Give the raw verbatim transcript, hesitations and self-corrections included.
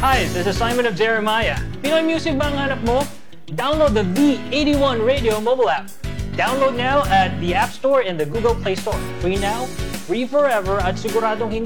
Hi, this is Simon of Jeremiah. Pinoy music ba ang hanap mo? Download the V eighty-one Radio mobile app. Download now at the App Store and the Google Play Store. Free now, free forever, at siguradong hindi